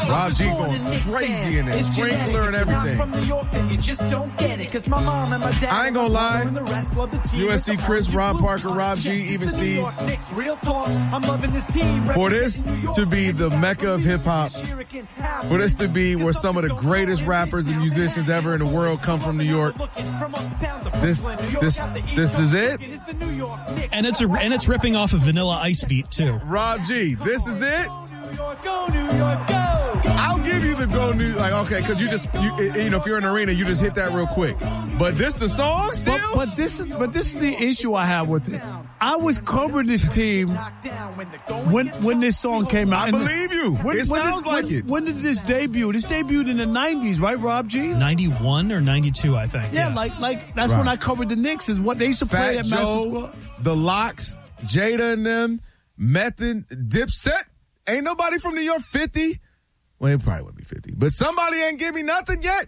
Rob G going crazy in there, sprinkler and everything. I ain't gonna lie. USC Chris, Rob Parker, Rob G, even Steve. For this to be the mecca of hip hop, for this to be where some of the greatest rappers and musicians ever in the world come from New York, this is it. And it's ripping off a Vanilla Ice beat too. Rob G, this is it. Go New York, go! I'll give you the go New York, like, okay, because you if you're in an arena, you just hit that real quick. But this the song still? But this is the issue I have with it. I was covering this team when this song came out. I believe you. It sounds like it. When did this debut? This debuted in the 90s, right, Rob G? 91 or 92, I think. Yeah, like that's when I covered the Knicks, is what they used to play Fat at Joe, the Locks, Jada and them, Method, Dipset. Ain't nobody from New York 50. Well, it probably wouldn't be 50. But somebody ain't give me nothing yet.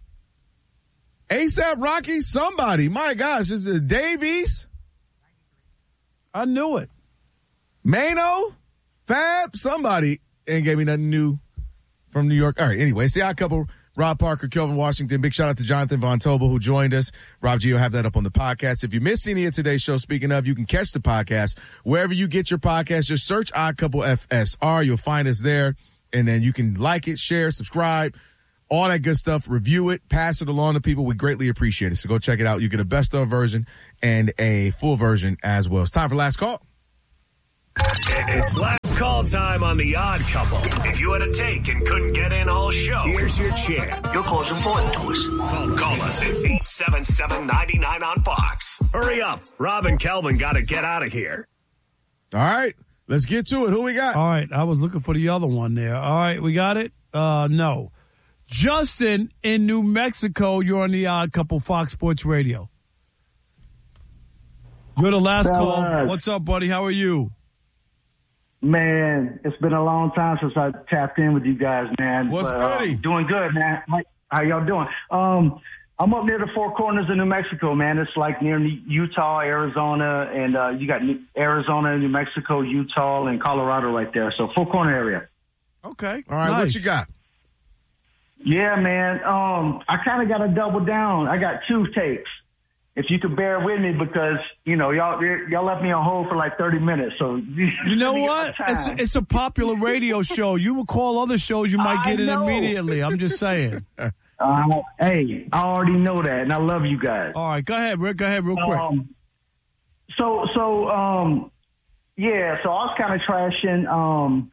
ASAP Rocky, somebody. My gosh, is it Davies? I knew it. Mano, Fab, somebody ain't gave me nothing new from New York. All right, anyway, see our couple, Rob Parker, Kelvin Washington. Big shout out to Jonathan Von Tobel who joined us. Rob G will have that up on the podcast. If you missed any of today's show, speaking of, you can catch the podcast wherever you get your podcast. Just search Odd Couple FSR. You'll find us there. And then you can like it, share, subscribe, all that good stuff. Review it, pass it along to people. We greatly appreciate it. So go check it out. You get a best of version and a full version as well. It's time for last call. It's last call time on The Odd Couple. If you had a take and couldn't get in all show, here's your chance. Your call's important to us. Call us at 877-99 on Fox. Hurry up. Rob and Kelvin got to get out of here. All right. Let's get to it. Who we got? All right. I was looking for the other one there. All right. We got it? No. Justin in New Mexico. You're on The Odd Couple, Fox Sports Radio. You're the last call. What's up, buddy? How are you? Man, it's been a long time since I tapped in with you guys, man. What's goody? Doing good, man. How y'all doing? I'm up near the Four Corners of New Mexico, man. It's like near Utah, Arizona, and you got Arizona, New Mexico, Utah, and Colorado right there. So Four Corner area. Okay. All right. Nice. What you got? Yeah, man. I kind of got to double down. I got two takes. If you could bear with me, because, you know, y'all left me on hold for like 30 minutes. So you know what? It's a popular radio show. You would call other shows, you might get it immediately. I'm just saying. Hey, I already know that, and I love you guys. All right, go ahead, Rick. Go ahead real quick. So I was kind of trashing,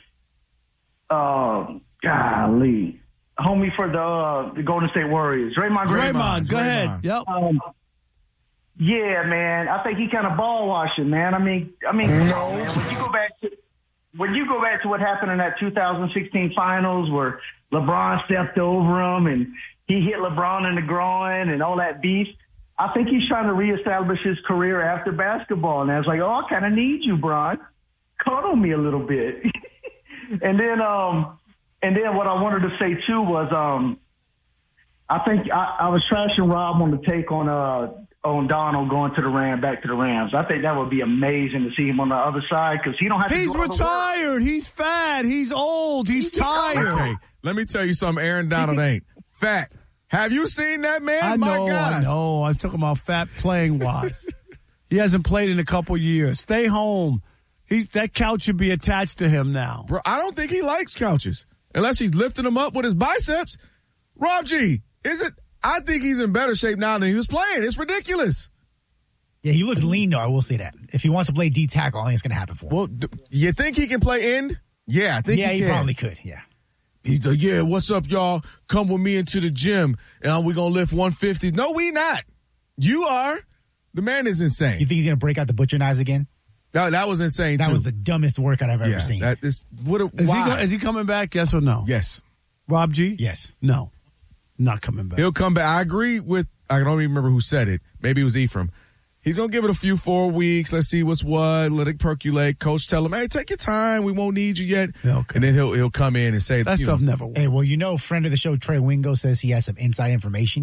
golly, homie for the Golden State Warriors, Draymond. Go ahead. Yep. Yeah, man. I think he kind of ball washing, man. I mean, come on, man. When you go back to what happened in that 2016 finals where LeBron stepped over him and he hit LeBron in the groin and all that beef, I think he's trying to reestablish his career after basketball. And I was like, I kind of need you, Bron. Cuddle me a little bit. And then what I wanted to say too was, I think I was trashing Rob on the take on Donald going to the Rams, back to the Rams. I think that would be amazing to see him on the other side because he don't have to. He's retired. He's fat. He's old. He's tired. Okay, let me tell you something. Aaron Donald ain't fat. Have you seen that man? I know. I'm talking about fat playing wise. He hasn't played in a couple years. Stay home. That couch should be attached to him now. Bro, I don't think he likes couches unless he's lifting them up with his biceps. Rob G, is it? I think he's in better shape now than he was playing. It's ridiculous. Yeah, he looks lean, though, I will say that. If he wants to play D-tackle, I think it's going to happen for him. Well, you think he can play end? Yeah, I think he can. Probably could, yeah. He's like, yeah, what's up, y'all? Come with me into the gym, and we're going to lift 150. No, we not. You are. The man is insane. You think he's going to break out the butcher knives again? No, that was insane, That too. was the dumbest workout I've ever seen. Is he coming back, yes or no? Yes. Rob G? Yes. No. Not coming back. He'll come back. I agree with, I don't even remember who said it. Maybe it was Ephraim. He's going to give it a few 4 weeks. Let's see what's what. Let it percolate. Coach tell him, hey, take your time. We won't need you yet. Okay. And then he'll come in and say that stuff never works. Hey, well, friend of the show, Trey Wingo, says he has some inside information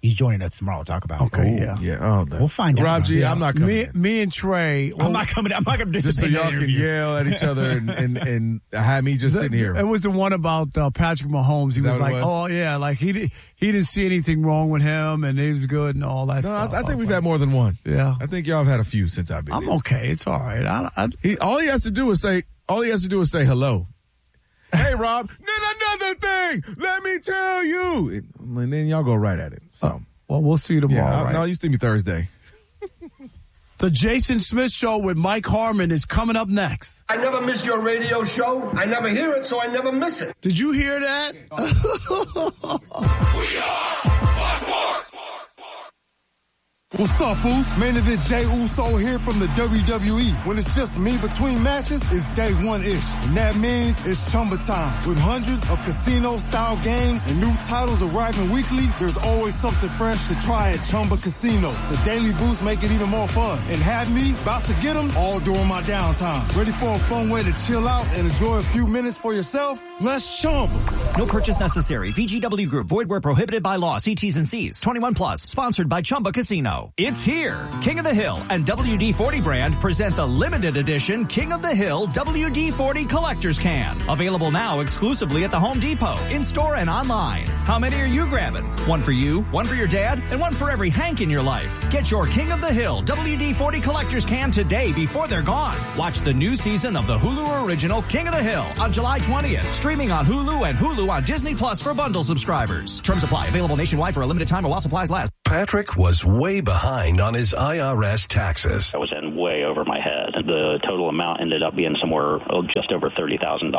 He's joining us tomorrow. We'll talk about it. Okay, yeah. Yeah. Oh, We'll find out. Rob G, I'm not coming. Me and Trey. I'm not coming. I'm not going to Just so y'all can yell at each other and have me just sitting here. It was the one about Patrick Mahomes. He was like, "Oh yeah, like he didn't see anything wrong with him, and he was good and all that stuff." I think we've had more than one. Yeah, I think y'all have had a few since I've been. I'm here. okay. It's all right. All he has to do is say hello. Hey, Rob. Then another thing. Let me tell you, and then y'all go right at it. So. Well, we'll see you tomorrow. Right? No, you see me Thursday. The Jason Smith Show with Mike Harmon is coming up next. I never miss your radio show. I never hear it, so I never miss it. Did you hear that? We are Sports. What's up, Boost? Main event Jey Uso here from the WWE. When it's just me between matches, it's day one-ish. And that means it's Chumba time. With hundreds of casino-style games and new titles arriving weekly, there's always something fresh to try at Chumba Casino. The Daily Boost make it even more fun. And have me about to get them all during my downtime. Ready for a fun way to chill out and enjoy a few minutes for yourself? Let's Chumba. No purchase necessary. VGW Group. Void where prohibited by law. See T's and C's. 21 plus. Sponsored by Chumba Casino. It's here. King of the Hill and WD-40 brand present the limited edition King of the Hill WD-40 Collector's Can. Available now exclusively at the Home Depot, in-store and online. How many are you grabbing? One for you, one for your dad, and one for every Hank in your life. Get your King of the Hill WD-40 Collector's Can today before they're gone. Watch the new season of the Hulu original King of the Hill on July 20th. Streaming on Hulu and Hulu on Disney Plus for bundle subscribers. Terms apply. Available nationwide for a limited time or while supplies last. Patrick was way behind on his IRS taxes. I was in way over my head. The total amount ended up being somewhere just over $30,000.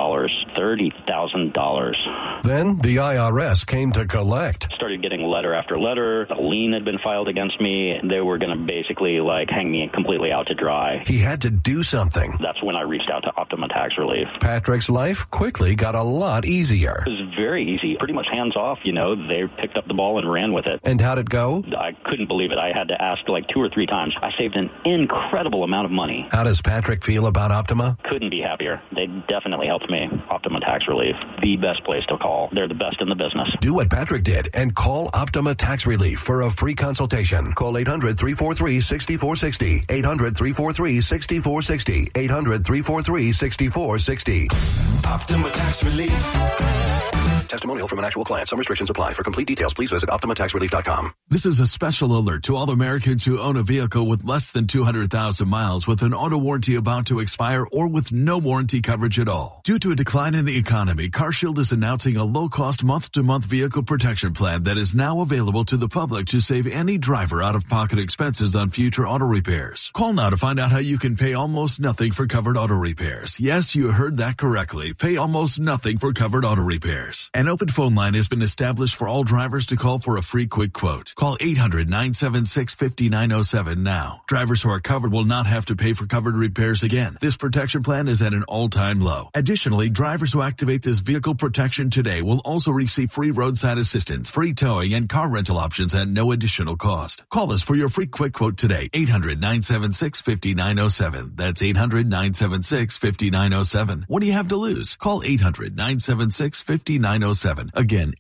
$30,000. Then the IRS came to collect. Started getting letter after letter. A lien had been filed against me. They were going to basically hang me completely out to dry. He had to do something. That's when I reached out to Optima Tax Relief. Patrick's life quickly got a lot easier. It was very easy. Pretty much hands off, They picked up the ball and ran with it. And how'd it go? I couldn't believe it. I had to ask 2 or 3 times. I saved an incredible amount of money. How does Patrick feel about Optima? Couldn't be happier. They definitely helped me. Optima Tax Relief, the best place to call. They're the best in the business. Do what Patrick did and call Optima Tax Relief for a free consultation. Call 800-343-6460. 800-343-6460. 800-343-6460. Optima Tax Relief. Testimonial from an actual client. Some restrictions apply. For complete details, please visit OptimaTaxRelief.com. This is a special alert to all Americans who own a vehicle with less than 200,000 miles with an auto warranty about to expire or with no warranty coverage at all. Due to a decline in the economy, CarShield is announcing a low-cost month-to-month vehicle protection plan that is now available to the public to save any driver out-of-pocket expenses on future auto repairs. Call now to find out how you can pay almost nothing for covered auto repairs. Yes, you heard that correctly. Pay almost nothing for covered auto repairs. An open phone line has been established for all drivers to call for a free quick quote. Call 800-976-5907 now. Drivers who are covered will not have to pay for covered repairs again. This protection plan is at an all-time low. Additionally, drivers who activate this vehicle protection today will also receive free roadside assistance, free towing, and car rental options at no additional cost. Call us for your free quick quote today. 800-976-5907. That's 800-976-5907. What do you have to lose? Call 800-976-5907. Again,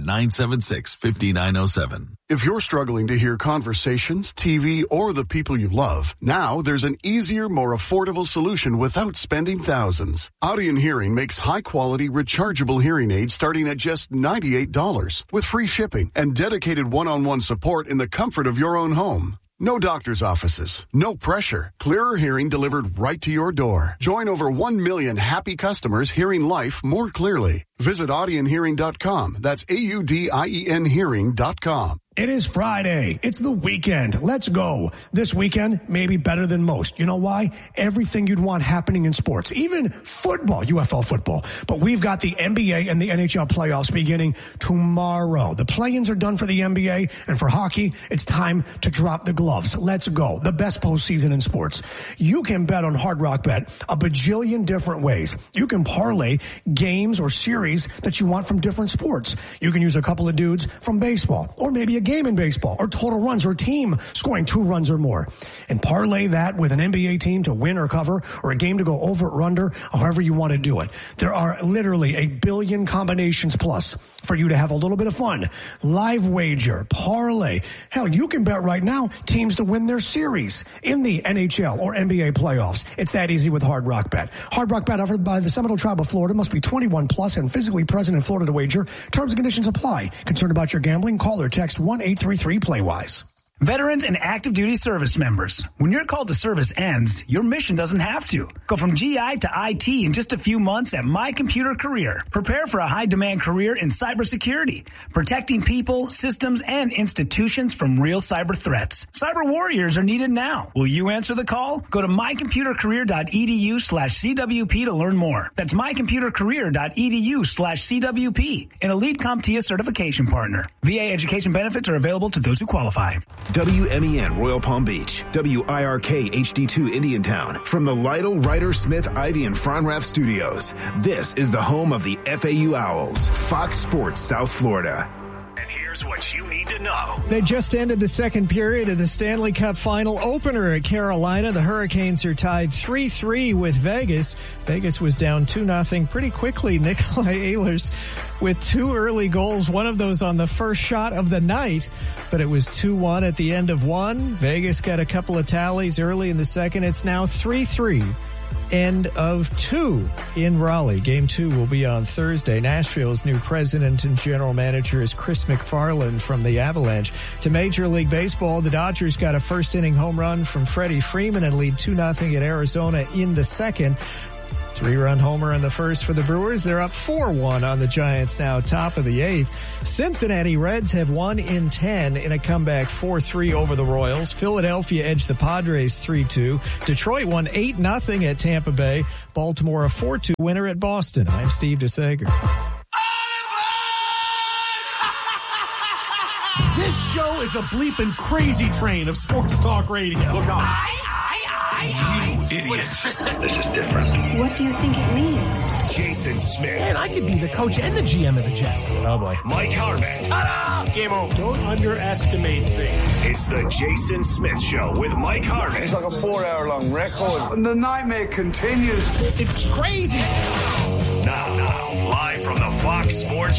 800-976-5907. If you're struggling to hear conversations, TV, or the people you love, now there's an easier, more affordable solution without spending thousands. Audion Hearing makes high-quality, rechargeable hearing aids starting at just $98 with free shipping and dedicated one-on-one support in the comfort of your own home. No doctor's offices, no pressure, clearer hearing delivered right to your door. Join over 1 million happy customers hearing life more clearly. Visit audionhearing.com. That's AUDIEN hearing.com. It is Friday. It's the weekend. Let's go. This weekend may be better than most. You know why? Everything you'd want happening in sports, even football, UFL football. But we've got the NBA and the NHL playoffs beginning tomorrow. The play-ins are done for the NBA, and for hockey, it's time to drop the gloves. Let's go. The best postseason in sports. You can bet on Hard Rock Bet a bajillion different ways. You can parlay games or series that you want from different sports. You can use a couple of dudes from baseball, or maybe a a game in baseball, or total runs, or a team scoring 2 runs or more. And parlay that with an NBA team to win or cover, or a game to go over or under, however you want to do it. There are literally 1 billion combinations plus for you to have a little bit of fun. Live wager, parlay. Hell, you can bet right now teams to win their series in the NHL or NBA playoffs. It's that easy with Hard Rock Bet. Hard Rock Bet offered by the Seminole Tribe of Florida, must be 21 plus and physically present in Florida to wager. Terms and conditions apply. Concerned about your gambling? Call or text 1-833-PLAY-WISE. Veterans and active duty service members. When your call to service ends, your mission doesn't have to. Go from GI to IT in just a few months at My Computer Career. Prepare for a high-demand career in cybersecurity, protecting people, systems, and institutions from real cyber threats. Cyber warriors are needed now. Will you answer the call? Go to mycomputercareer.edu/CWP to learn more. That's mycomputercareer.edu/CWP, an elite CompTIA certification partner. VA education benefits are available to those who qualify. WMEN Royal Palm Beach, WIRK HD2 Indiantown. From the Lytle, Ryder, Smith, Ivy, and Fronrath studios, this is the home of the FAU Owls, Fox Sports South Florida. Here's what you need to know. They just ended the second period of the Stanley Cup final opener at Carolina. The Hurricanes are tied 3-3 with Vegas. Vegas was down 2-0 pretty quickly. Nikolai Ehlers with 2 early goals, one of those on the first shot of the night, but it was 2-1 at the end of one. Vegas got a couple of tallies early in the second. It's now 3-3. End of 2 in Raleigh. Game 2 will be on Thursday. Nashville's new president and general manager is Chris McFarland from the Avalanche. To Major League Baseball, the Dodgers got a first-inning home run from Freddie Freeman and lead 2-0 at Arizona in the second. 3-run homer in the first for the Brewers. They're up 4-1 on the Giants now, top of the 8th. Cincinnati Reds have won in 10 in a comeback 4-3 over the Royals. Philadelphia edged the Padres 3-2. Detroit won 8-0 at Tampa Bay. Baltimore a 4-2 winner at Boston. I'm Steve DeSager. This show is a bleeping crazy train of sports talk radio. Look on. You idiots. This is different. What do you think it means? Jason Smith. Man, I could be the coach and the GM of the Jets. Oh, boy. Mike Harmon. Ta-da! Game over. Don't underestimate things. It's the Jason Smith Show with Mike Harmon. It's like a 4-hour-long record. And the nightmare continues. It's crazy. Now, live from the Fox Sports